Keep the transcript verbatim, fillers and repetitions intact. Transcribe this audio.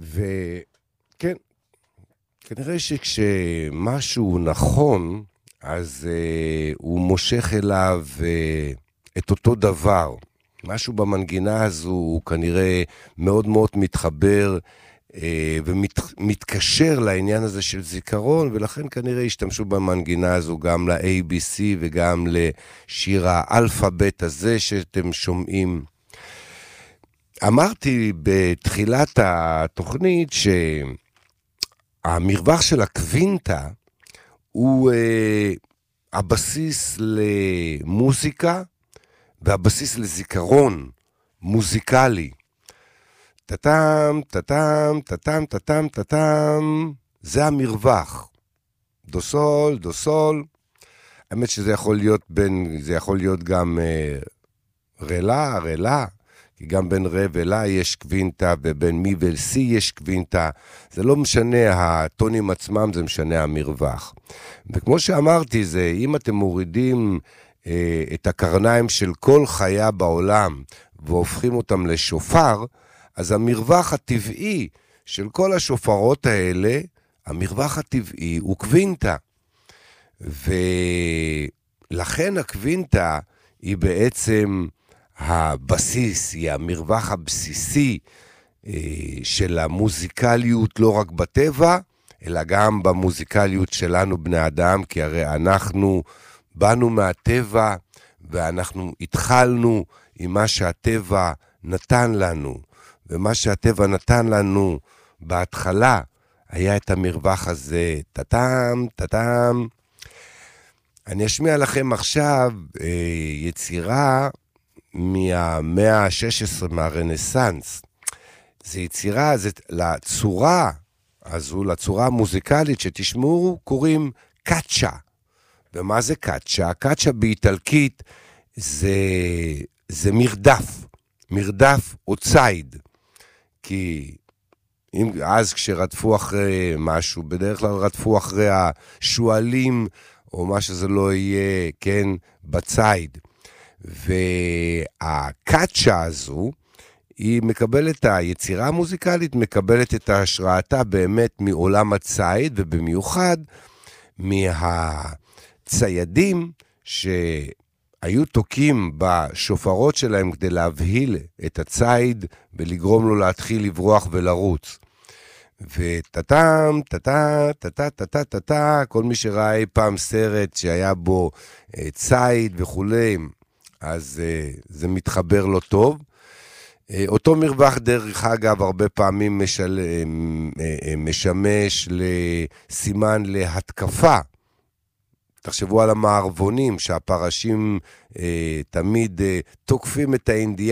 וכן, כנראה שכשמשהו נכון, אז uh, הוא מושך אליו uh, את אותו דבר. משהו במנגינה הזו הוא כנראה מאוד מאוד מתחבר uh, ומתקשר לעניין הזה של זיכרון, ולכן כנראה השתמשו במנגינה הזו גם ל-איי בי סי וגם לשיר האלפאבית הזה שאתם שומעים. אמרתי בתחילת התוכנית שהמרווח של הקווינטה הוא uh, הבסיס למוזיקה והבסיס לזיכרון מוזיקלי. טטם, טטם, טטם, טטם, טטם, זה המרווח. דו סול, דו סול. האמת שזה יכול להיות בין, זה יכול להיות גם uh, רלה, רלה. כי גם בין רה ולה יש קווינטה, ובין מי ולסי יש קווינטה. זה לא משנה הטונים עצמם, זה משנה המרווח. וכמו שאמרתי, זה אם אתם מורידים אה, את הקרניים של כל חיה בעולם, והופכים אותם לשופר, אז המרווח הטבעי של כל השופרות האלה, המרווח הטבעי הוא קווינטה. ולכן הקווינטה היא בעצם הבסיס, היא המרווח הבסיסי אה, של המוזיקליות לא רק בטבע, אלא גם במוזיקליות שלנו בני אדם, כי הרי אנחנו באנו מהטבע, ואנחנו התחלנו עם מה שהטבע נתן לנו, ומה שהטבע נתן לנו בהתחלה, היה את המרווח הזה, טטם, טטם. אני אשמיע לכם עכשיו אה, יצירה, מהמאה ה-שש עשרה, מהרנסנס. זה יצירה, זה לצורה הזו, לצורה המוזיקלית שתשמעו, קוראים קאצ'ה. ומה זה קאצ'ה? קאצ'ה באיטלקית זה, זה מרדף, מרדף או צייד. כי אם, אז כשרדפו אחרי משהו, בדרך כלל רדפו אחרי השואלים, או מה שזה לא יהיה, כן, בצייד. והקאצ'ה הזו, היא מקבלת, היצירה המוזיקלית מקבלת את ההשראתה באמת מעולם הצייד, ובמיוחד מהציידים שהיו תוקים בשופרות שלהם כדי להבהיל את הצייד ולגרום לו להתחיל לברוח ולרוץ. וטטם, טטה, טטה, טטה, טטה, כל מי שראה אי פעם סרט שהיה בו צייד וכולי, אז uh, זה מתחבר לו טוב. Uh, אותו מרווח דרך אגב הרבה פעמים משל, uh, uh, משמש לסימן להתקפה. תחשבו על המערבונים שהפרשים uh, תמיד uh, תוקפים את האינדיאנים.